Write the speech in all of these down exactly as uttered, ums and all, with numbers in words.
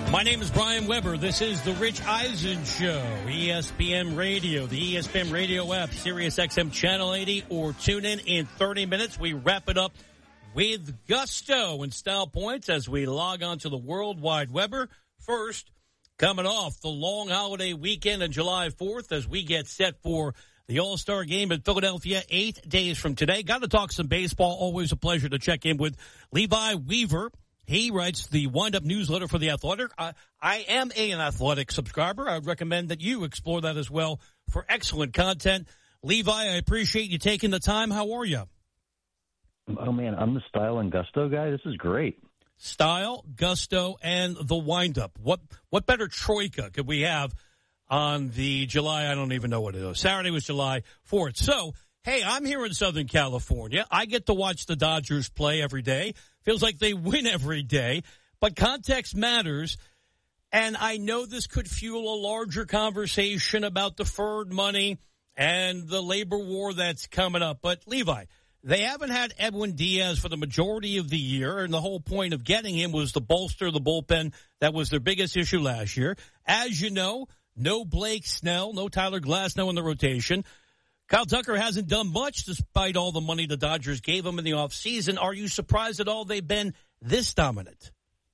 My name is Brian Weber. This is the Rich Eisen Show, E S P N Radio, the E S P N Radio app, Sirius X M Channel eighty, or tune in in thirty minutes. We wrap it up with gusto and style points as we log on to the World Wide Weber. First, coming off the long holiday weekend on July fourth as we get set for the All-Star Game in Philadelphia eight days from today. Got to talk some baseball. Always a pleasure to check in with Levi Weaver. He writes the wind-up newsletter for The Athletic. I, I am a, an Athletic subscriber. I would recommend that you explore that as well for excellent content. Levi, I appreciate you taking the time. How are you? Oh, man, I'm the style and gusto guy. This is great. Style, gusto, and the wind-up. What what better troika could we have on the July, I don't even know what it is. Saturday was July fourth. So, hey, I'm here in Southern California. I get to watch the Dodgers play every day. Feels like they win every day. But context matters. And I know this could fuel a larger conversation about deferred money and the labor war that's coming up. But, Levi, they haven't had Edwin Diaz for the majority of the year, and the whole point of getting him was to bolster the bullpen. That was their biggest issue last year. As you know, no Blake Snell, no Tyler Glasnow in the rotation. Kyle Tucker hasn't done much despite all the money the Dodgers gave him in the offseason. Are you surprised at all they've been this dominant?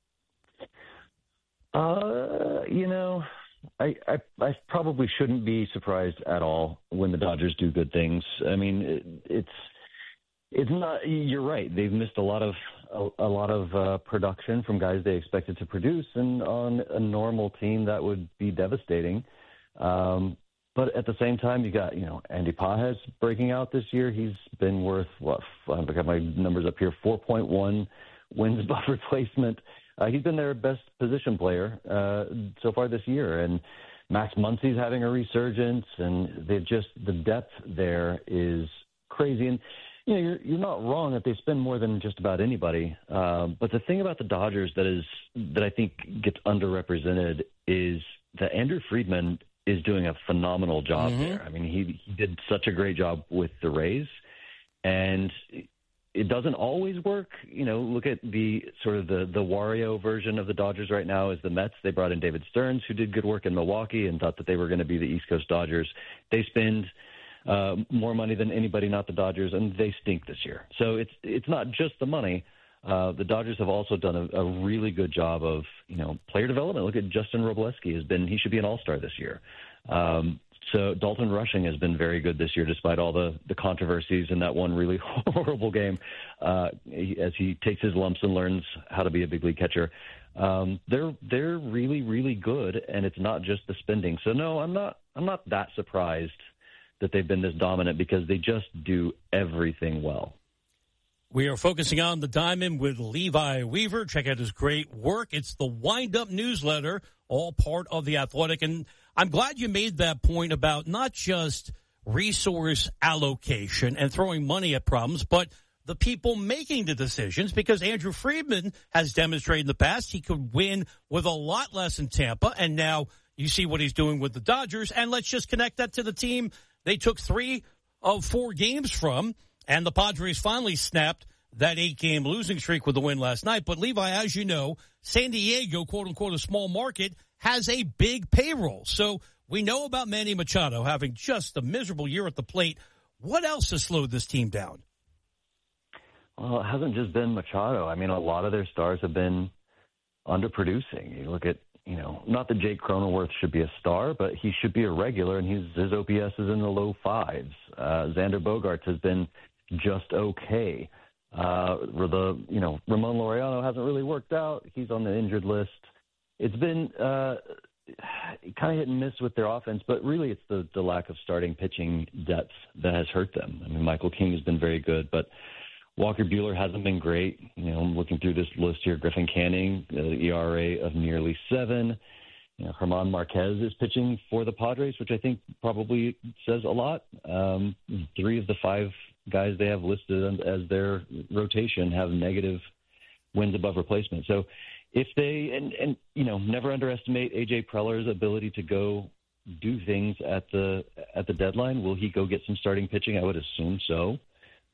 Uh, you know, I, I I probably shouldn't be surprised at all when the Dodgers do good things. I mean, it, it's it's not. You're right. They've missed a lot of a, a lot of uh, production from guys they expected to produce, and on a normal team that would be devastating. Um, But at the same time, you got, you know, Andy Pages breaking out this year. He's been worth, what, I've got my numbers up here, four point one wins above replacement. Uh, he's been their best position player uh, so far this year. And Max Muncy's having a resurgence, and they've just, the depth there is crazy. And, you know, you're, you're not wrong that they spend more than just about anybody. Uh, but the thing about the Dodgers that is, that I think gets underrepresented is that Andrew Friedman is doing a phenomenal job mm-hmm. there. I mean, he, he did such a great job with the Rays, and it doesn't always work. You know, look at the sort of the, the Wario version of the Dodgers right now is the Mets. They brought in David Stearns, who did good work in Milwaukee and thought that they were going to be the East Coast Dodgers. They spend uh, more money than anybody, not the Dodgers, and they stink this year. So it's it's not just the money. Uh, the Dodgers have also done a, a really good job of, you know, player development. Look at Justin Robleski has been, he should be an all-star this year. Um, so Dalton Rushing has been very good this year, despite all the, the controversies in that one really horrible game, uh, as he takes his lumps and learns how to be a big league catcher. Um, they're, they're really, really good, and it's not just the spending. So no, I'm not, I'm not that surprised that they've been this dominant because they just do everything well. We are focusing on the diamond with Levi Weaver. Check out his great work. It's the Wind-Up newsletter, all part of The Athletic. And I'm glad you made that point about not just resource allocation and throwing money at problems, but the people making the decisions, because Andrew Friedman has demonstrated in the past he could win with a lot less in Tampa, and now you see what he's doing with the Dodgers. And let's just connect that to the team they took three of four games from, and the Padres finally snapped that eight-game losing streak with the win last night. But, Levi, as you know, San Diego, quote-unquote, a small market, has a big payroll. So we know about Manny Machado having just a miserable year at the plate. What else has slowed this team down? Well, it hasn't just been Machado. I mean, a lot of their stars have been underproducing. You look at, you know, not that Jake Cronenworth should be a star, but he should be a regular, and he's, his O P S is in the low fives. Uh, Xander Bogaerts has been just okay. Uh, the, you know, Ramon Laureano hasn't really worked out. He's on the injured list. It's been uh, kind of hit and miss with their offense, but really it's the, the lack of starting pitching depth that has hurt them. I mean, Michael King has been very good, but Walker Buehler hasn't been great. You know, I'm looking through this list here. Griffin Canning, the E R A of nearly seven. You know, German Marquez is pitching for the Padres, which I think probably says a lot. Um, three of the five guys they have listed as their rotation have negative wins above replacement. So if they, and, and you know, never underestimate A J Preller's ability to go do things at the at the deadline. Will he go get some starting pitching? I would assume so.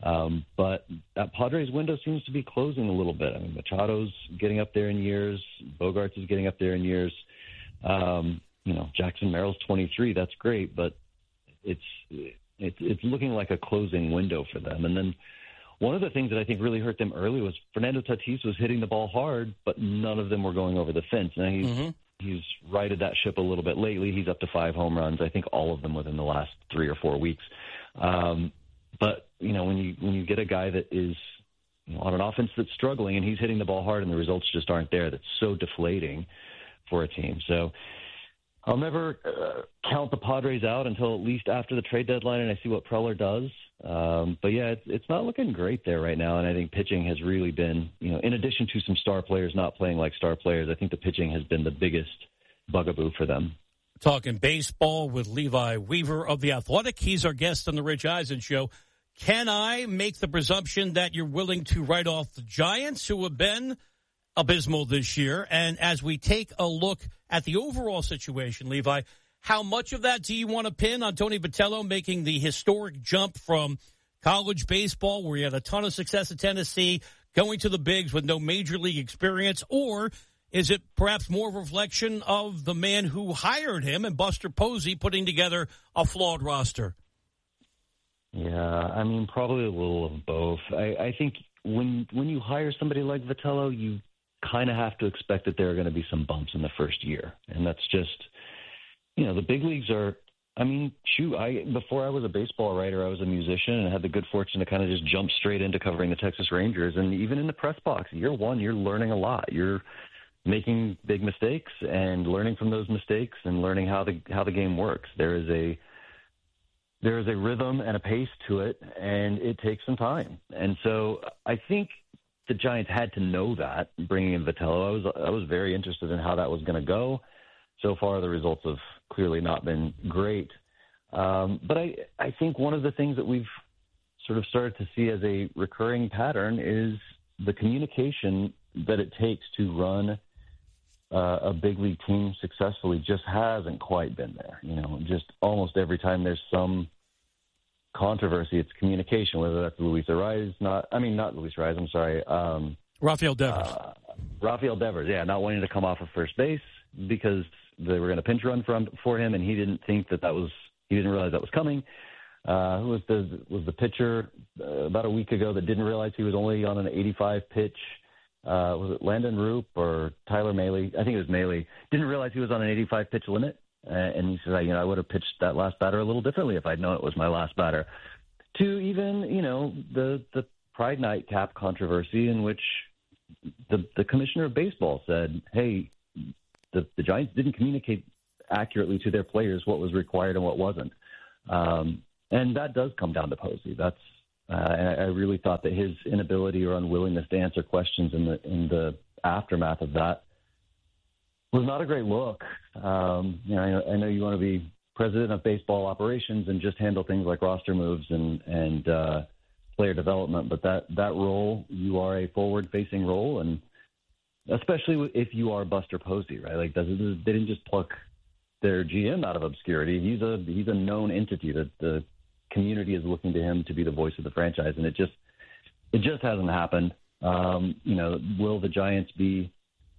Um, but that Padres window seems to be closing a little bit. I mean, Machado's getting up there in years. Bogaerts is getting up there in years. Um, you know, Jackson Merrill's twenty-three. That's great, but it's it's it's looking like a closing window for them. And then one of the things that I think really hurt them early was Fernando Tatis was hitting the ball hard, but none of them were going over the fence. Now he's mm-hmm. he's righted that ship a little bit lately. He's up to five home runs. I think all of them within the last three or four weeks. Um, but you know, when you when you get a guy that is you know, on an offense that's struggling and he's hitting the ball hard and the results just aren't there, that's so deflating for a team. So I'll never uh, count the Padres out until at least after the trade deadline and I see what Preller does. Um, but yeah, it's, it's not looking great there right now. And I think pitching has really been, you know, in addition to some star players not playing like star players, I think the pitching has been the biggest bugaboo for them. Talking baseball with Levi Weaver of The Athletic. He's our guest on the Rich Eisen Show. Can I make the presumption that you're willing to write off the Giants, who have been abysmal this year? And as we take a look at the overall situation, Levi, how much of that do you want to pin on Tony Vitello making the historic jump from college baseball, where he had a ton of success at Tennessee, going to the bigs with no major league experience? Or is it perhaps more of a reflection of the man who hired him and Buster Posey putting together a flawed roster? Yeah, I mean, probably a little of both. I, I think when when you hire somebody like Vitello, you kind of have to expect that there are going to be some bumps in the first year. And that's just, you know, the big leagues are, I mean, shoot, I before I was a baseball writer, I was a musician and had the good fortune to kind of just jump straight into covering the Texas Rangers. And even in the press box, year one, you're learning a lot. You're making big mistakes and learning from those mistakes and learning how the how the game works. There is a there is a rhythm and a pace to it, and it takes some time. And so I think the Giants had to know that, bringing in Vitello. I was I was very interested in how that was going to go. So far, the results have clearly not been great. Um, but I, I think one of the things that we've sort of started to see as a recurring pattern is the communication that it takes to run uh, a big league team successfully just hasn't quite been there. You know, just almost every time there's some controversy, it's communication, whether that's Luis Arraez, not, I mean, not Luis Arraez, I'm sorry. Um, Rafael Devers. Uh, Rafael Devers, yeah, not wanting to come off of first base because they were going to pinch run from, for him, and he didn't think that that was, he didn't realize that was coming. Uh, who was the, was the pitcher uh, about a week ago that didn't realize he was only on an eighty-five pitch? Uh, was it Landon Roop or Tyler Mahle? I think it was Mahle. Didn't realize he was on an eighty-five pitch limit. Uh, and he said, you know, I would have pitched that last batter a little differently if I'd known it was my last batter. To even, you know, the, the Pride Nightcap controversy in which the, the commissioner of baseball said, hey, the, the Giants didn't communicate accurately to their players what was required and what wasn't. Um, and that does come down to Posey. That's, uh, and I, I really thought that his inability or unwillingness to answer questions in the, in the aftermath of that was not a great look. Um, you know, I, I know you want to be president of baseball operations and just handle things like roster moves and, and uh, player development, but that, that role, you are a forward-facing role, and especially if you are Buster Posey, right? Like, they didn't just pluck their G M out of obscurity. He's a he's a known entity that the community is looking to him to be the voice of the franchise, and it just it just hasn't happened. Um, you know, will the Giants be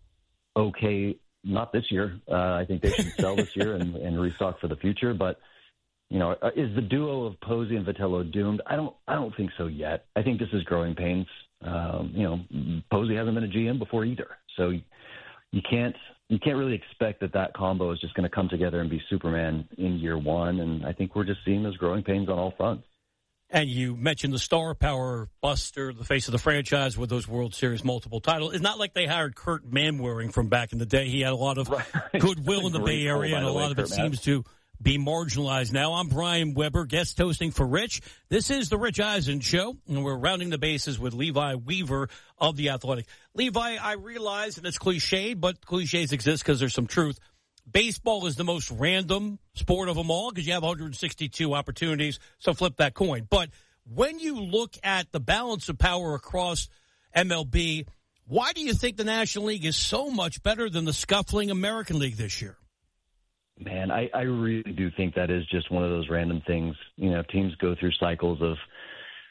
okay? Not this year. Uh, I think they should sell this year and, and restock for the future. But you know, is the duo of Posey and Vitello doomed? I don't. I don't think so yet. I think this is growing pains. Um, you know, Posey hasn't been a G M before either, so you can't you can't really expect that that combo is just going to come together and be Superman in year one. And I think we're just seeing those growing pains on all fronts. And you mentioned the star power Buster, the face of the franchise with those World Series multiple titles. It's not like they hired Kurt Manwaring from back in the day. He had a lot of right. goodwill in the Bay Area, and a lot of it seems to be marginalized now. I'm Brian Weber, guest hosting for Rich. This is the Rich Eisen Show, and we're rounding the bases with Levi Weaver of The Athletic. Levi, I realize, and it's cliche, but cliches exist because there's some truth. Baseball is the most random sport of them all because you have one hundred sixty-two opportunities, so flip that coin. But when you look at the balance of power across M L B, why do you think the National League is so much better than the scuffling American League this year? Man, I, I really do think that is just one of those random things. You know, teams go through cycles of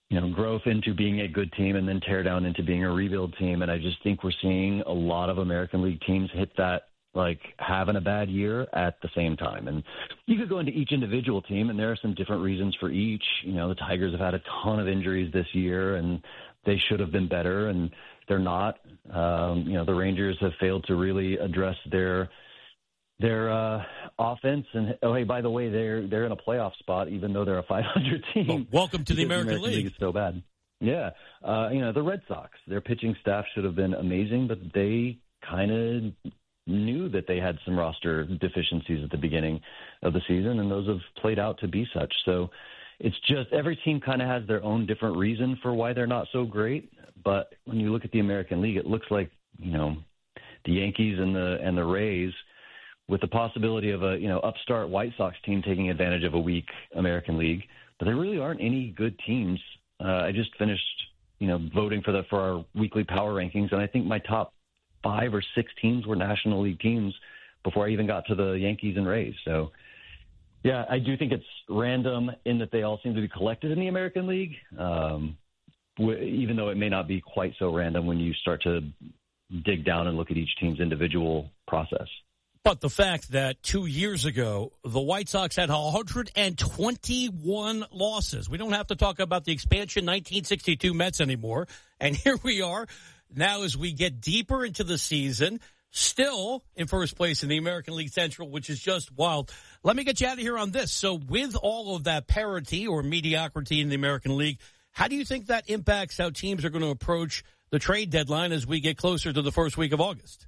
you know, growth into being a good team and then tear down into being a rebuild team. And I just think we're seeing a lot of American League teams hit that, like, having a bad year at the same time. And you could go into each individual team, and there are some different reasons for each. You know, the Tigers have had a ton of injuries this year, and they should have been better, and they're not. Um, you know, the Rangers have failed to really address their their uh, offense. And, oh, hey, by the way, they're they're in a playoff spot, even though they're a five hundred team. Well, welcome to the American, the American League. League is so bad. Yeah. Uh, you know, the Red Sox, their pitching staff should have been amazing, but they kind of knew that they had some roster deficiencies at the beginning of the season, and those have played out to be such. So it's just every team kind of has their own different reason for why they're not so great. But when you look at the American League, it looks like, you know, the Yankees and the and the Rays, with the possibility of a, you know, upstart White Sox team taking advantage of a weak American League. But there really aren't any good teams. Uh, I just finished, you know, voting for the for our weekly power rankings, and I think my top five or six teams were National League teams before I even got to the Yankees and Rays. So, yeah, I do think it's random in that they all seem to be collected in the American League, um, w- even though it may not be quite so random when you start to dig down and look at each team's individual process. But the fact that two years ago, the White Sox had one hundred twenty-one losses. We don't have to talk about the expansion nineteen sixty-two Mets anymore. And here we are now as we get deeper into the season, still in first place in the American League Central, which is just wild. Let me get you out of here on this. So with all of that parity or mediocrity in the American League, how do you think that impacts how teams are going to approach the trade deadline as we get closer to the first week of August?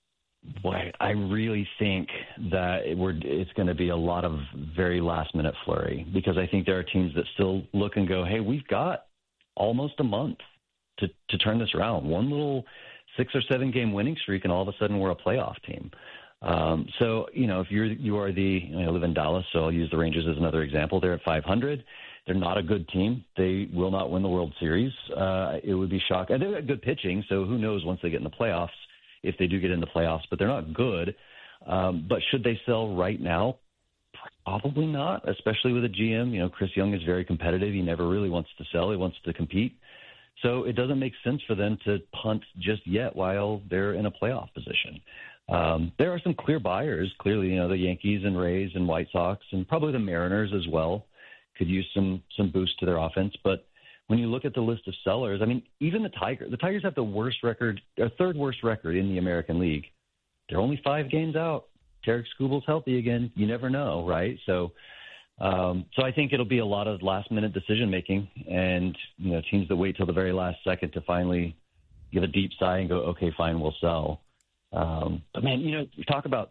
Boy, I really think that we're, it's going to be a lot of very last-minute flurry, because I think there are teams that still look and go, hey, we've got almost a month to, to turn this around. One little six- or seven-game winning streak, and all of a sudden we're a playoff team. Um, so, you know, if you're, you are the, you know, I live in Dallas, so I'll use the Rangers as another example. They're at five hundred. They're not a good team. They will not win the World Series. Uh, it would be shocking. And they've got good pitching, so who knows once they get in the playoffs, if they do get in the playoffs, but they're not good. Um, but should they sell right now? Probably not, especially with a G M. You know, Chris Young is very competitive. He never really wants to sell. He wants to compete. So it doesn't make sense for them to punt just yet while they're in a playoff position. Um, there are some clear buyers. Clearly, you know, the Yankees and Rays and White Sox and probably the Mariners as well could use some some boost to their offense. But when you look at the list of sellers, I mean, even the Tigers, the Tigers have the worst record, or third worst record in the American League. They're only five games out. Tarek Skubal's healthy again. You never know, right? So, um, so I think it'll be a lot of last-minute decision-making, and, you know, teams that wait till the very last second to finally give a deep sigh and go, okay, fine, we'll sell. Um, but, man, you know, you talk about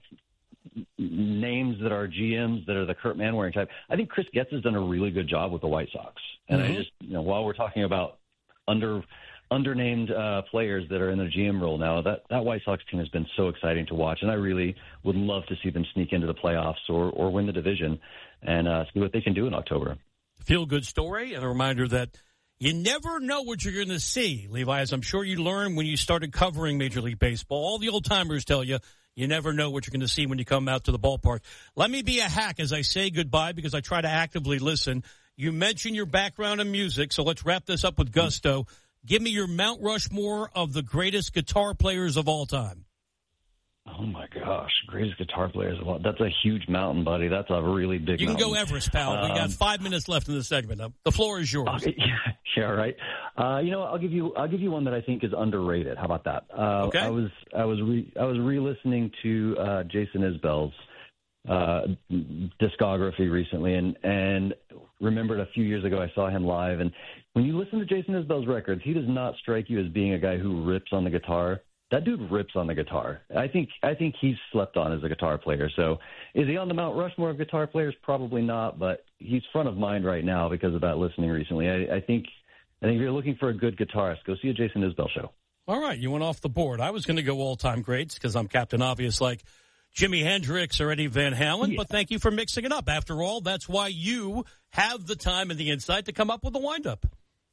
names that are G Ms that are the Kurt Manwaring type. I think Chris Getz has done a really good job with the White Sox. And mm-hmm. I just, you know, while we're talking about under undernamed uh, players that are in the G M role now, that, that White Sox team has been so exciting to watch. And I really would love to see them sneak into the playoffs or, or win the division and uh, see what they can do in October. Feel-good story, and a reminder that you never know what you're going to see, Levi, as I'm sure you learned when you started covering Major League Baseball. All the old-timers tell you, you never know what you're going to see when you come out to the ballpark. Let me be a hack as I say goodbye, because I try to actively listen. You mentioned your background in music, so let's wrap this up with gusto. Give me your Mount Rushmore of the greatest guitar players of all time. Oh, my gosh. Greatest guitar players of all time. That's a huge mountain, buddy. That's a really big You can mountain. go Everest, pal. Um, we got five minutes left in the segment. The floor is yours. Okay, yeah, yeah, right. Uh, you know, I'll give you I'll give you one that I think is underrated. How about that? Uh, okay. I was I was re, I was re-listening to uh, Jason Isbell's uh, discography recently, and and remembered a few years ago I saw him live. And when you listen to Jason Isbell's records, he does not strike you as being a guy who rips on the guitar. That dude rips on the guitar. I think I think he's slept on as a guitar player. So is he on the Mount Rushmore of guitar players? Probably not, but he's front of mind right now because of that listening recently. I, I think I think if you're looking for a good guitarist, go see a Jason Isbell show. All right, you went off the board. I was going to go all-time greats because I'm Captain Obvious like Jimi Hendrix or Eddie Van Halen, yeah. But thank you for mixing it up. After all, that's why you have the time and the insight to come up with a wind-up.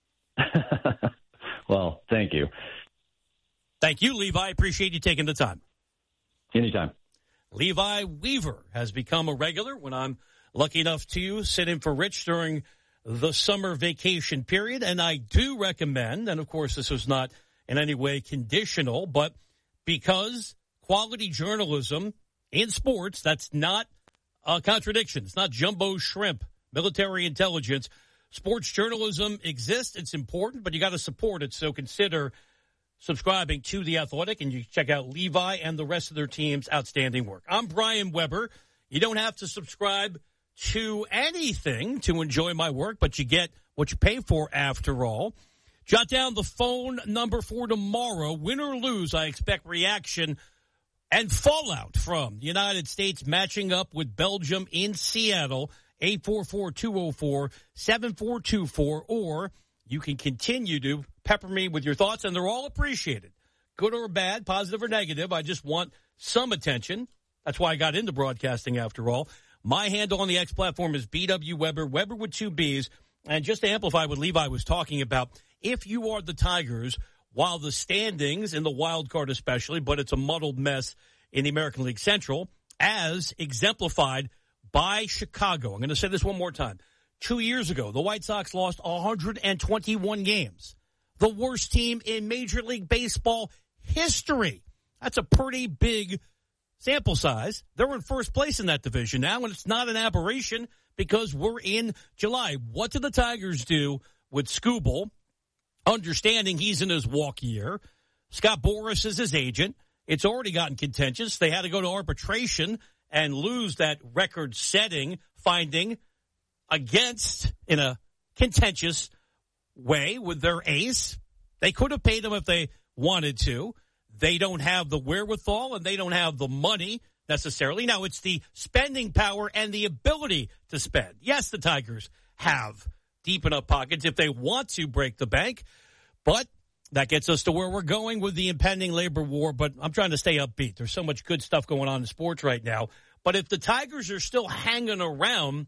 Well, thank you. Thank you, Levi. Appreciate you taking the time. Anytime. Levi Weaver has become a regular when I'm lucky enough to sit in for Rich during the summer vacation period. And I do recommend, and of course this was not in any way conditional, but because quality journalism in sports, that's not a contradiction. It's not jumbo shrimp, military intelligence. Sports journalism exists. It's important, but you got to support it. So consider subscribing to The Athletic, and you check out Levi and the rest of their team's outstanding work. I'm Brian Weber. You don't have to subscribe to anything to enjoy my work, but you get what you pay for after all. Jot down the phone number for tomorrow. Win or lose, I expect reaction and fallout from the United States matching up with Belgium in Seattle. eight four four, two oh four, seven four two four, or you can continue to pepper me with your thoughts, and they're all appreciated. Good or bad, positive or negative. I just want some attention. That's why I got into broadcasting after all. My handle on the X platform is B W Weber, Weber with two B's. And just to amplify what Levi was talking about, if you are the Tigers, while the standings in the wild card especially, but it's a muddled mess in the American League Central, as exemplified by Chicago. I'm going to say this one more time. Two years ago, the White Sox lost one hundred twenty-one games. The worst team in Major League Baseball history. That's a pretty big sample size. They're in first place in that division now, and it's not an aberration because we're in July. What did the Tigers do with Skubal, understanding he's in his walk year? Scott Boras is his agent. It's already gotten contentious. They had to go to arbitration and lose that record-setting finding against, in a contentious way, with their ace. They could have paid him if they wanted to. They don't have the wherewithal, and they don't have the money necessarily. Now, it's the spending power and the ability to spend. Yes, the Tigers have deep enough pockets if they want to break the bank, but that gets us to where we're going with the impending labor war. But I'm trying to stay upbeat. There's so much good stuff going on in sports right now. But if the Tigers are still hanging around,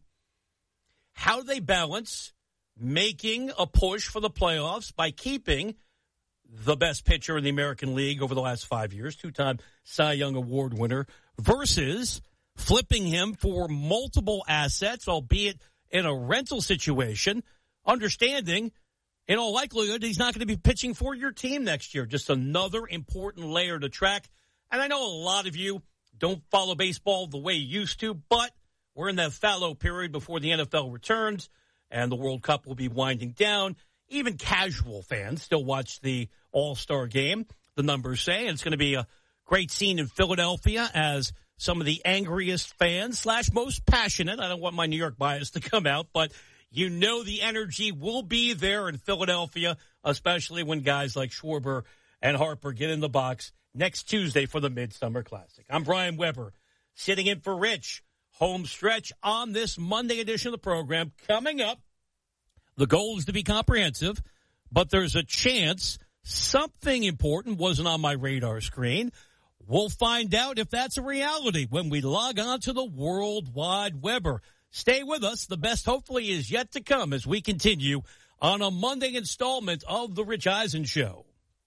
how do they balance making a push for the playoffs by keeping the best pitcher in the American League over the last five years, two-time Cy Young Award winner, versus flipping him for multiple assets, albeit in a rental situation, understanding in all likelihood he's not going to be pitching for your team next year. Just another important layer to track. And I know a lot of you don't follow baseball the way you used to, but we're in that fallow period before the N F L returns, and the World Cup will be winding down. Even casual fans still watch the All-Star game, the numbers say. And it's going to be a great scene in Philadelphia as some of the angriest fans slash most passionate. I don't want my New York bias to come out, but you know the energy will be there in Philadelphia, especially when guys like Schwarber and Harper get in the box next Tuesday for the Midsummer Classic. I'm Brian Weber, sitting in for Rich. Home stretch on this Monday edition of the program. Coming up, the goal is to be comprehensive, but there's a chance something important wasn't on my radar screen. We'll find out if that's a reality when we log on to the World Wide Weber. Stay with us. The best hopefully is yet to come as we continue on a Monday installment of The Rich Eisen Show.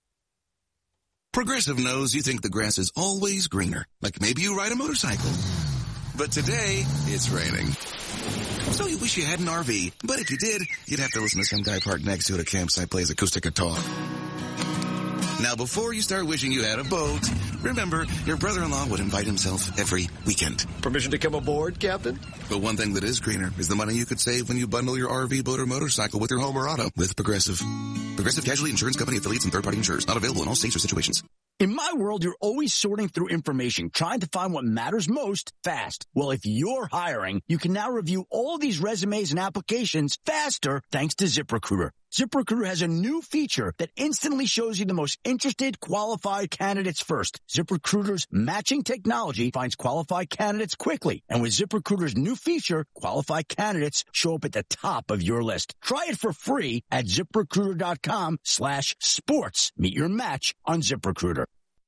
Progressive knows you think the grass is always greener, like maybe you ride a motorcycle. But today, it's raining. So you wish you had an R V, but if you did, you'd have to listen to some guy parked next to it at a campsite plays acoustic guitar. Now, before you start wishing you had a boat, remember, your brother-in-law would invite himself every weekend. Permission to come aboard, Captain? But one thing that is greener is the money you could save when you bundle your R V, boat, or motorcycle with your home or auto with Progressive. Progressive Casualty Insurance Company affiliates and third-party insurers. Not available in all states or situations. In my world, you're always sorting through information, trying to find what matters most fast. Well, if you're hiring, you can now review all these resumes and applications faster thanks to ZipRecruiter. ZipRecruiter has a new feature that instantly shows you the most interested, qualified candidates first. ZipRecruiter's matching technology finds qualified candidates quickly. And with ZipRecruiter's new feature, qualified candidates show up at the top of your list. Try it for free at ZipRecruiter.com slash sports. Meet your match on ZipRecruiter.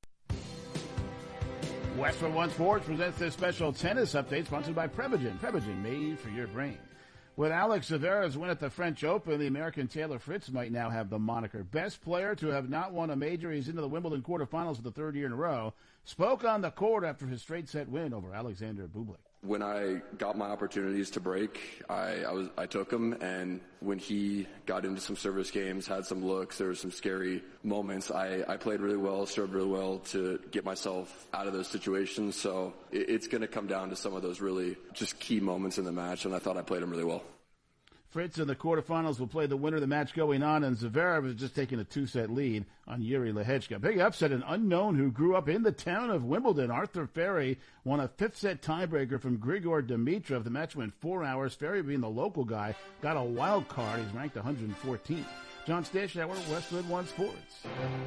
Westwood One Sports presents this special tennis update sponsored by Prevagen. Prevagen, made for your brain. With Alex Zverev's win at the French Open, the American Taylor Fritz might now have the moniker best player to have not won a major. He's into the Wimbledon quarterfinals for the third year in a row. Spoke on the court after his straight set win over Alexander Bublik. When I got my opportunities to break, I, I was I took them, and when he got into some service games, had some looks, there were some scary moments, I, I played really well, served really well to get myself out of those situations. So it, it's going to come down to some of those really just key moments in the match, and I thought I played them really well. Fritz in the quarterfinals will play the winner of the match going on, and Zverev has just taken a two-set lead on Yuri Lehechka. Big upset, an unknown who grew up in the town of Wimbledon. Arthur Ferry won a fifth-set tiebreaker from Grigor Dimitrov. The match went four hours. Ferry, being the local guy, got a wild card. He's ranked one hundred fourteenth. John Stashower, Westwood One Sports.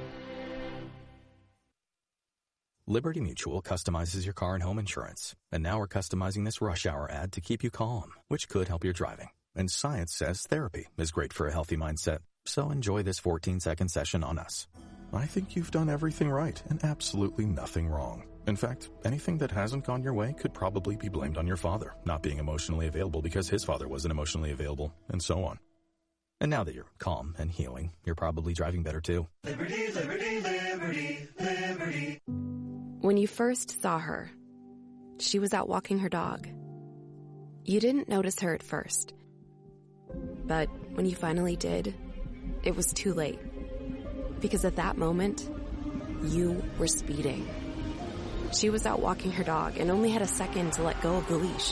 Liberty Mutual customizes your car and home insurance. And now we're customizing this rush hour ad to keep you calm, which could help your driving. And science says therapy is great for a healthy mindset. So enjoy this fourteen-second session on us. I think you've done everything right and absolutely nothing wrong. In fact, anything that hasn't gone your way could probably be blamed on your father not being emotionally available because his father wasn't emotionally available, and so on. And now that you're calm and healing, you're probably driving better too. Liberty, liberty, liberty, liberty. When you first saw her, she was out walking her dog. You didn't notice her at first. But when you finally did, it was too late. Because at that moment, you were speeding. She was out walking her dog and only had a second to let go of the leash.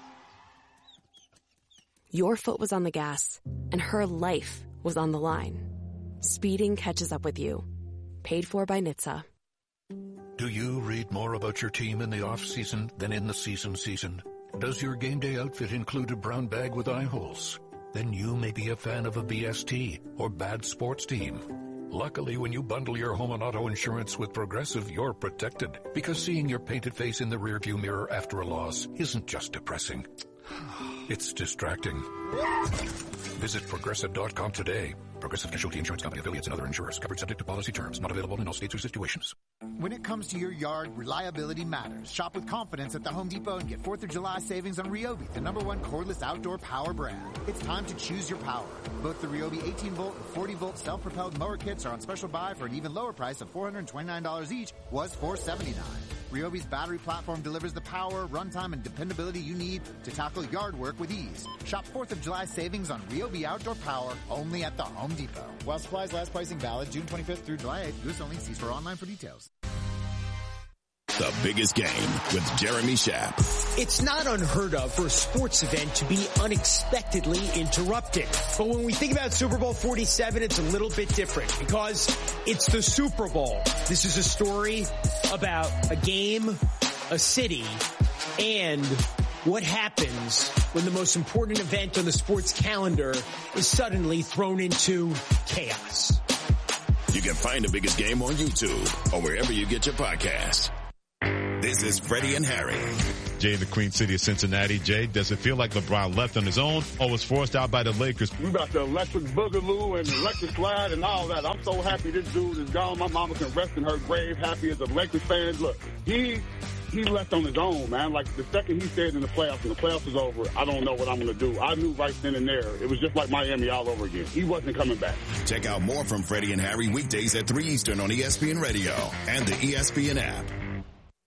Your foot was on the gas, and her life was on the line. Speeding catches up with you. Paid for by N H T S A. Do you read more about your team in the off-season than in the season season? Does your game day outfit include a brown bag with eye holes? Then you may be a fan of a B S T or bad sports team. Luckily, when you bundle your home and auto insurance with Progressive, you're protected. Because seeing your painted face in the rearview mirror after a loss isn't just depressing. It's distracting. Visit Progressive dot com today. Progressive Casualty Insurance Company, affiliates, and other insurers. Coverage subject to policy terms. Not available in all states or situations. When it comes to your yard, reliability matters. Shop with confidence at the Home Depot and get fourth of July savings on Ryobi, the number one cordless outdoor power brand. It's time to choose your power. Both the Ryobi eighteen volt and forty volt self-propelled mower kits are on special buy for an even lower price of four hundred twenty-nine dollars each, was four hundred seventy-nine dollars. Ryobi's battery platform delivers the power, runtime, and dependability you need to tackle yard work with ease. Shop fourth of July savings on Ryobi outdoor power only at the Home Depot. While supplies last, pricing valid June twenty-fifth through July eighth. U S only. See store online for details. The Biggest Game with Jeremy Schaap. It's not unheard of for a sports event to be unexpectedly interrupted. But when we think about Super Bowl forty-seven, it's a little bit different because it's the Super Bowl. This is a story about a game, a city, and what happens when the most important event on the sports calendar is suddenly thrown into chaos. You can find The Biggest Game on YouTube or wherever you get your podcasts. This is Freddie and Harry. Jay in the Queen City of Cincinnati. Jay, does it feel like LeBron left on his own or was forced out by the Lakers? We got the electric boogaloo and electric slide and all that. I'm so happy this dude is gone. My mama can rest in her grave, happy as a Lakers fan. Look, he he left on his own, man. Like the second he said in the playoffs, and the playoffs was over, I don't know what I'm going to do. I knew right then and there. It was just like Miami all over again. He wasn't coming back. Check out more from Freddie and Harry weekdays at three Eastern on E S P N Radio and the E S P N app.